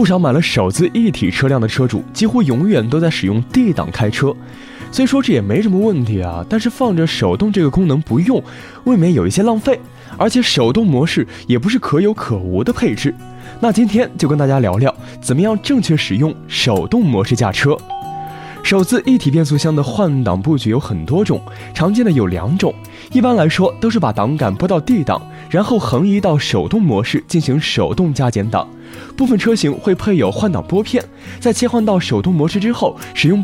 不少买了手自一体车辆的车主几乎永远都在使用 D 档开车。虽说这也没什么问题啊，但是放着手动这个功能不用，未免有一些浪费。而且手动模式也不是可有可无的配置。那今天就跟大家聊聊怎么样正确使用手动模式驾车。手自一体变速箱的换挡布局有很多种，常见的有2种，一般来说都是把档杆拨到 D 档，然后横移到手动模式进行手动加减档。部分车型会配有换挡拨片，在切换到手动模式之后，使用